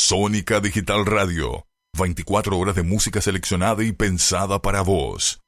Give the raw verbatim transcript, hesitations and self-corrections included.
Sónica Digital Radio. veinticuatro horas de música seleccionada y pensada para vos.